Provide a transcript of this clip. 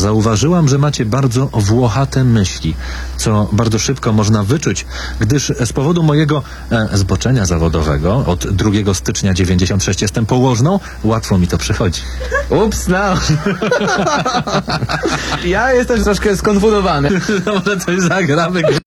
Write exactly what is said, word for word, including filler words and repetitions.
Zauważyłam, że macie bardzo włochate myśli, co bardzo szybko można wyczuć, gdyż z powodu mojego e, zboczenia zawodowego od drugiego stycznia dziewięćdziesiąt sześć jestem położną, łatwo mi to przychodzi. Ups, no. Ja jestem troszkę skonfundowany. No, może coś zagramy.